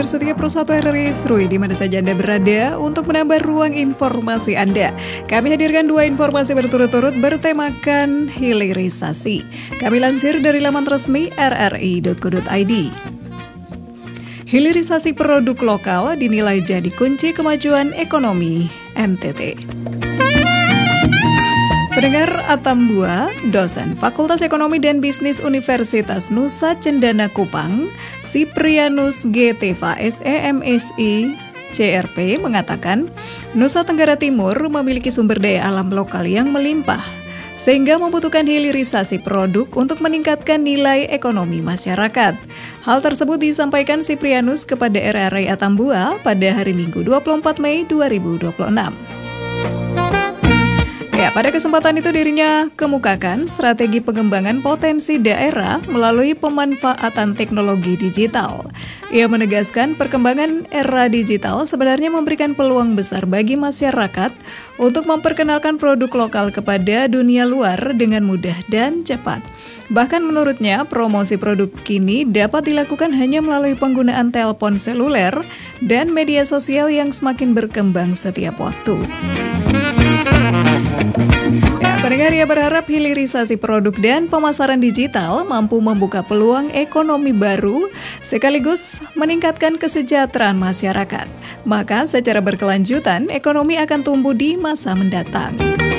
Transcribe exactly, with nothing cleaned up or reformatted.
setia Pro satu R R I Seru di mana saja Anda berada untuk menambah ruang informasi Anda. Kami hadirkan dua informasi berturut-turut bertemakan hilirisasi. Kami lansir dari laman resmi r r i dot co dot i d. Hilirisasi produk lokal dinilai jadi kunci kemajuan ekonomi N T T. Pendengar Atambua, dosen Fakultas Ekonomi dan Bisnis Universitas Nusa Cendana Kupang, Siprianus G. Teva S E M Si, C R P, mengatakan Nusa Tenggara Timur memiliki sumber daya alam lokal yang melimpah, sehingga membutuhkan hilirisasi produk untuk meningkatkan nilai ekonomi masyarakat. Hal tersebut disampaikan Siprianus kepada R R I Atambua pada hari Minggu dua puluh empat Mei dua ribu dua puluh enam. Ya, pada kesempatan itu dirinya kemukakan strategi pengembangan potensi daerah melalui pemanfaatan teknologi digital. Ia menegaskan perkembangan era digital sebenarnya memberikan peluang besar bagi masyarakat untuk memperkenalkan produk lokal kepada dunia luar dengan mudah dan cepat. Bahkan menurutnya, promosi produk kini dapat dilakukan hanya melalui penggunaan telepon seluler dan media sosial yang semakin berkembang setiap waktu. Pendengar, ia berharap hilirisasi produk dan pemasaran digital mampu membuka peluang ekonomi baru sekaligus meningkatkan kesejahteraan masyarakat. Maka secara berkelanjutan, ekonomi akan tumbuh di masa mendatang.